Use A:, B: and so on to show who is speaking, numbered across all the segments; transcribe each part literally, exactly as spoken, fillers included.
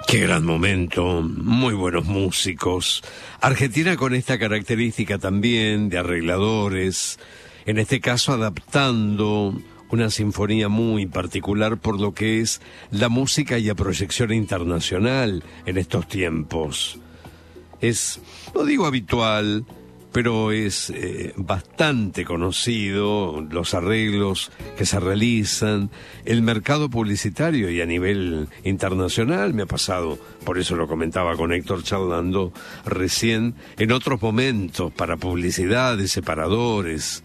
A: Qué gran momento, muy buenos músicos. Argentina con esta característica también de arregladores, en este caso adaptando una sinfonía muy particular por lo que es la música y la proyección internacional en estos tiempos. Es, no digo habitual, pero es eh, bastante conocido los arreglos que se realizan, el mercado publicitario y a nivel internacional. Me ha pasado, por eso lo comentaba con Héctor charlando recién, en otros momentos, para publicidades, separadores.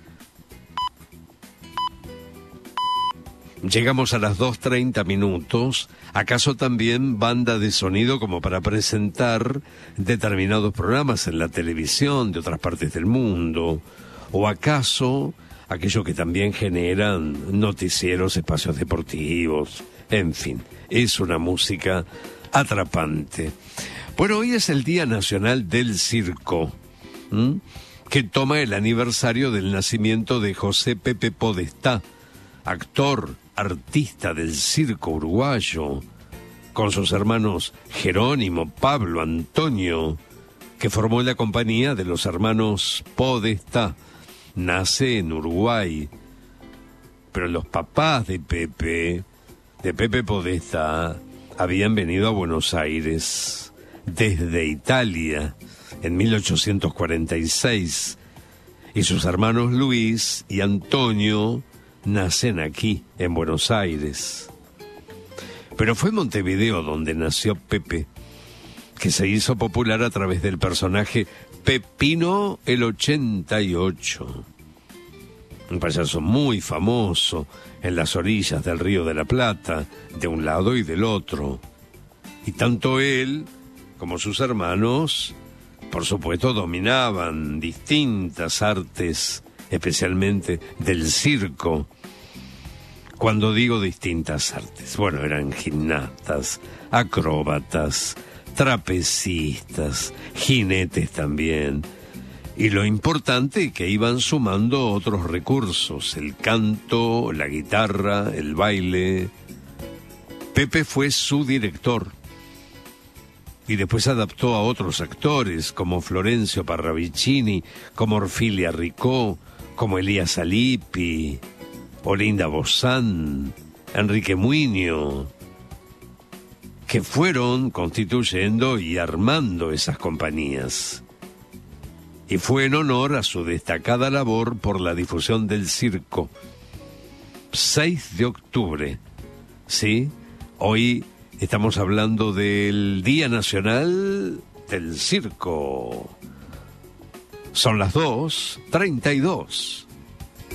A: Llegamos a las dos treinta minutos, ¿acaso también banda de sonido como para presentar determinados programas en la televisión de otras partes del mundo? ¿O acaso aquello que también generan noticieros, espacios deportivos? En fin, es una música atrapante. Bueno, hoy es el Día Nacional del Circo, ¿m? que toma el aniversario del nacimiento de José Pepe Podestá, actor, artista del circo uruguayo, con sus hermanos Jerónimo, Pablo, Antonio, que formó la compañía de los hermanos Podestá. Nace en Uruguay, pero los papás de Pepe, de Pepe Podestá, habían venido a Buenos Aires desde Italia en mil ochocientos cuarenta y seis, y sus hermanos Luis y Antonio nacen aquí, en Buenos Aires. Pero fue en Montevideo donde nació Pepe, que se hizo popular a través del personaje Pepino el ochenta y ocho. Un payaso muy famoso en las orillas del Río de la Plata, de un lado y del otro. Y tanto él como sus hermanos, por supuesto, dominaban distintas artes, especialmente del circo. Cuando digo distintas artes, bueno, eran gimnastas, acróbatas, trapecistas, jinetes también. Y lo importante, que iban sumando otros recursos, el canto, la guitarra, el baile. Pepe fue su director. Y después adaptó a otros actores, como Florencio Parravicini, como Orfilia Ricó, como Elías Alipi, Olinda Bozán, Enrique Muiño, que fueron constituyendo y armando esas compañías. Y fue en honor a su destacada labor por la difusión del circo. seis de octubre, ¿sí? Hoy estamos hablando del Día Nacional del Circo. Son las dos treinta y dos.